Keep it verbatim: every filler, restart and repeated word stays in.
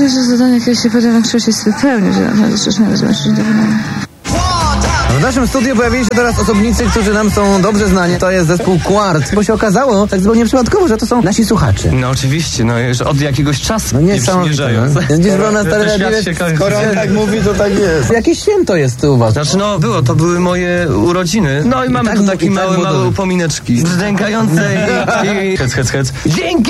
pierwsze zadanie, jakie się podjąłem, większość jest wypełnić, że naprawdę jeszcze nie zobaczyć do wykonania. W naszym studiu pojawili się teraz osobnicy, którzy nam są dobrze znani. To jest zespół Quart, bo się okazało tak zupełnie przypadkowo, że to są nasi słuchacze. No oczywiście, no już od jakiegoś czasu No nie przymierzają. Gdzieś było na stare Skoro on tak mówi, to tak jest. Jakieś święto jest u was? Znaczy no było, to były moje urodziny. No i mamy tak tu mu- takie i tak małe, było małe dobrze. upomineczki. Brzdękające i... i... Hec, hec, hec. Dzięki!